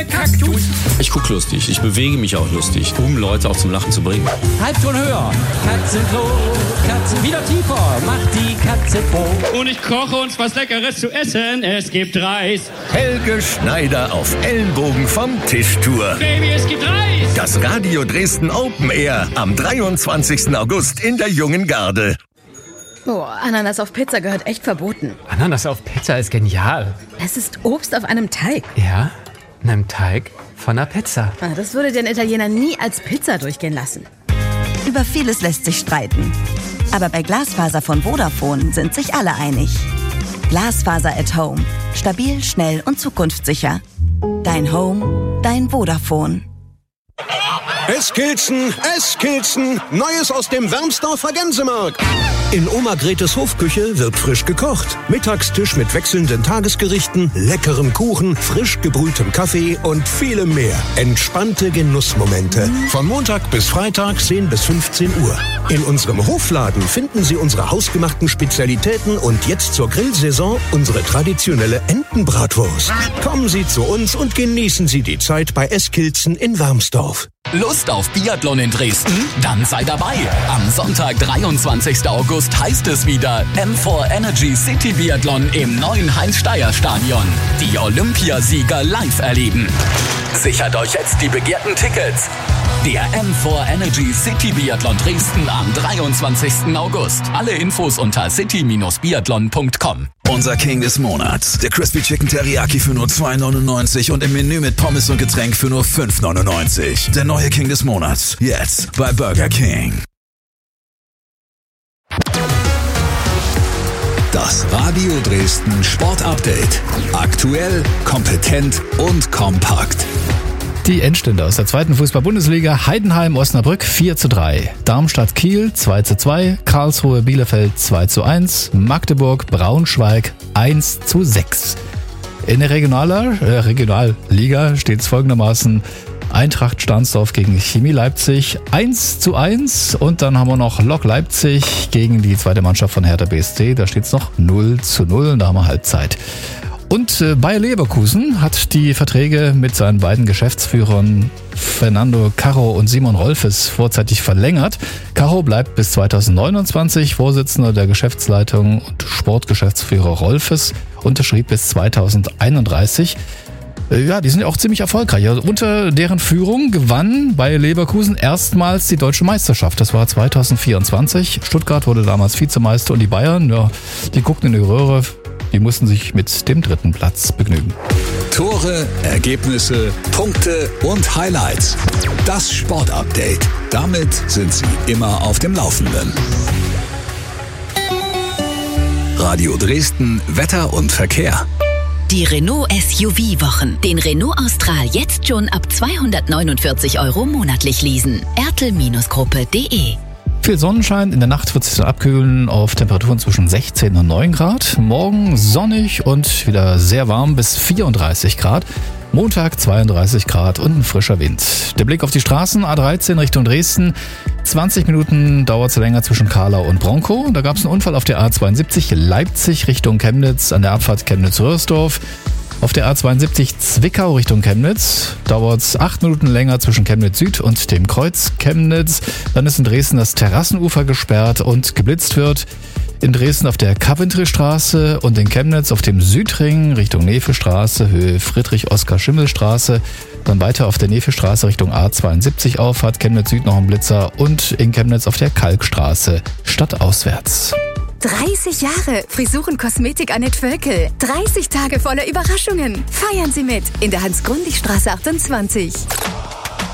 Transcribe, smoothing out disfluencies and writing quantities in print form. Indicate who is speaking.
Speaker 1: Kaktus.
Speaker 2: Ich guck lustig, ich bewege mich auch lustig, um Leute auch zum Lachen zu bringen.
Speaker 1: Halbton höher. Katzenklo, Katzen wieder tiefer. Macht die Katze froh.
Speaker 3: Und ich koche uns was Leckeres zu essen. Es gibt Reis.
Speaker 4: Helge Schneider auf Ellenbogen vom Tischtour.
Speaker 3: Baby, es gibt Reis.
Speaker 4: Das Radio Dresden Open Air am 23. August in der Jungen Garde.
Speaker 5: Oh, Ananas auf Pizza gehört echt verboten.
Speaker 6: Ananas auf Pizza ist genial.
Speaker 5: Es ist Obst auf einem Teig.
Speaker 6: Ja, einem Teig von einer Pizza.
Speaker 5: Das würde den Italiener nie als Pizza durchgehen lassen.
Speaker 7: Über vieles lässt sich streiten. Aber bei Glasfaser von Vodafone sind sich alle einig. Glasfaser at Home. Stabil, schnell und zukunftssicher. Dein Home, dein Vodafone.
Speaker 8: Eskilzen, Neues aus dem Wermsdorfer Gänsemarkt. In Oma Gretes Hofküche wird frisch gekocht. Mittagstisch mit wechselnden Tagesgerichten, leckerem Kuchen, frisch gebrühtem Kaffee und vielem mehr. Entspannte Genussmomente. Von Montag bis Freitag 10 bis 15 Uhr. In unserem Hofladen finden Sie unsere hausgemachten Spezialitäten und jetzt zur Grillsaison unsere traditionelle Entenbratwurst. Kommen Sie zu uns und genießen Sie die Zeit bei Eskilzen in Wermsdorf.
Speaker 9: Lust auf Biathlon in Dresden? Dann sei dabei. Am Sonntag, 23. August heißt es wieder M4 Energy City Biathlon im neuen Heinz-Steier-Stadion. Die Olympiasieger live erleben. Sichert euch jetzt die begehrten Tickets. Der M4 Energy City Biathlon Dresden am 23. August. Alle Infos unter city-biathlon.com.
Speaker 10: Unser King des Monats. Der Crispy Chicken Teriyaki für nur $2,99 und im Menü mit Pommes und Getränk für nur $5,99. Der neue King des Monats. Jetzt bei Burger King. Das Radio Dresden Sport Update. Aktuell, kompetent und kompakt.
Speaker 11: Die Endstände aus der zweiten Fußball-Bundesliga: Heidenheim Osnabrück 4:3, Darmstadt Kiel 2:2, Karlsruhe Bielefeld 2:1, Magdeburg Braunschweig 1:6. In der Regionalliga steht es folgendermaßen: Eintracht Stahnsdorf gegen Chemie Leipzig 1:1 und dann haben wir noch Lok Leipzig gegen die zweite Mannschaft von Hertha BSC, da steht es noch 0:0 und da haben wir Halbzeit. Und Bayer Leverkusen hat die Verträge mit seinen beiden Geschäftsführern Fernando Carro und Simon Rolfes vorzeitig verlängert. Carro bleibt bis 2029 Vorsitzender der Geschäftsleitung und Sportgeschäftsführer Rolfes unterschrieb bis 2031. Ja, die sind ja auch ziemlich erfolgreich. Also unter deren Führung gewann Bayer Leverkusen erstmals die deutsche Meisterschaft. Das war 2024. Stuttgart wurde damals Vizemeister und die Bayern, ja, die guckten in die Röhre. Die mussten sich mit dem 3. Platz begnügen.
Speaker 10: Tore, Ergebnisse, Punkte und Highlights. Das Sportupdate. Damit sind Sie immer auf dem Laufenden. Radio Dresden, Wetter und Verkehr.
Speaker 12: Die Renault SUV-Wochen. Den Renault Austral jetzt schon ab 249 € monatlich leasen. ertel-gruppe.de.
Speaker 11: Viel Sonnenschein, in der Nacht wird es dann abkühlen auf Temperaturen zwischen 16 und 9 Grad. Morgen sonnig und wieder sehr warm bis 34 Grad. Montag 32 Grad und ein frischer Wind. Der Blick auf die Straßen, A13 Richtung Dresden. 20 Minuten dauert es länger zwischen Kahlau und Bronkow. Da gab es einen Unfall auf der A72 Leipzig Richtung Chemnitz an der Abfahrt Chemnitz-Röhrsdorf. Auf der A72 Zwickau Richtung Chemnitz dauert es 8 Minuten länger zwischen Chemnitz Süd und dem Kreuz Chemnitz. Dann ist in Dresden das Terrassenufer gesperrt und geblitzt wird. In Dresden auf der Coventry-Straße und in Chemnitz auf dem Südring Richtung Nevestraße, Höhe Friedrich-Oskar-Schimmel-Straße. Dann weiter auf der Nevestraße Richtung A72 Auffahrt Chemnitz Süd noch ein Blitzer und in Chemnitz auf der Kalkstraße stadtauswärts.
Speaker 13: 30 Jahre Frisuren Kosmetik Annette Völkel. 30 Tage voller Überraschungen. Feiern Sie mit in der Hans-Grundig-Straße 28.